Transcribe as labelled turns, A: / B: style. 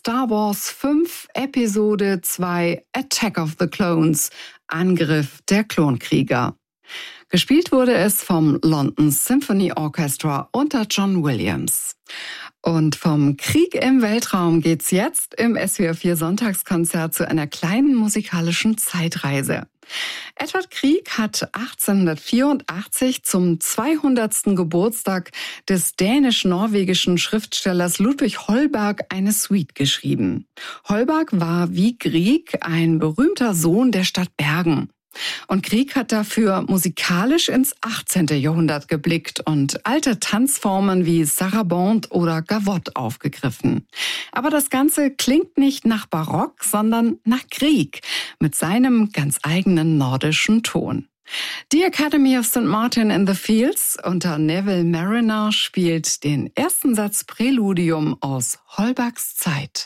A: Star Wars 5 Episode 2 Attack of the Clones, Angriff der Klonkrieger. Gespielt wurde es vom London Symphony Orchestra unter John Williams. Und vom Krieg im Weltraum geht's jetzt im SWR 4 Sonntagskonzert zu einer kleinen musikalischen Zeitreise. Edvard Grieg hat 1884 zum 200. Geburtstag des dänisch-norwegischen Schriftstellers Ludvig Holberg eine Suite geschrieben. Holberg war wie Grieg ein berühmter Sohn der Stadt Bergen. Und Grieg hat dafür musikalisch ins 18. Jahrhundert geblickt und alte Tanzformen wie Sarabande oder Gavotte aufgegriffen. Aber das Ganze klingt nicht nach Barock, sondern nach Grieg mit seinem ganz eigenen nordischen Ton. Die Academy of St. Martin in the Fields unter Neville Marriner spielt den ersten Satz Präludium aus Holbergs Zeit.